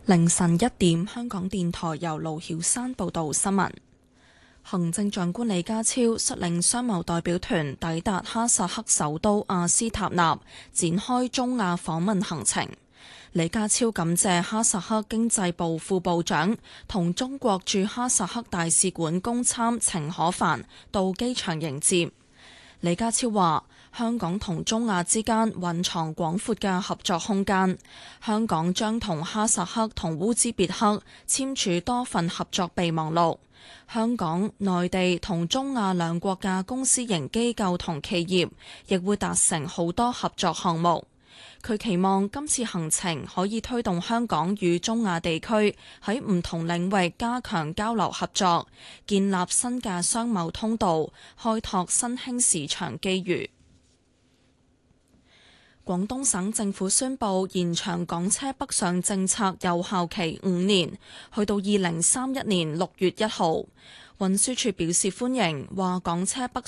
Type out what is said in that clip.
凌晨1點，香港電台由盧曉山報道新聞。行政長官李家超率領商貿代表團抵達哈薩克首都阿斯塔納，展開中亞訪問行程。李家超感謝哈薩克經濟部副部長同中國駐哈薩克大使館公參程可凡到機場迎接。李家超話：香港同中亞之間蘊藏廣闊嘅合作空間，香港將同哈薩克同烏茲別克簽署多份合作備忘錄。香港、內地同中亞兩國嘅公私營機構同企業亦會達成好多合作項目。佢期望今次行程可以推動香港與中亞地區喺唔同領域加強交流合作，建立新嘅商貿通道，開拓新興市場機遇。廣東省政府宣布延長港車北上政策有效期5年，去到2031年6月1號。運輸署表示歡迎，話港車北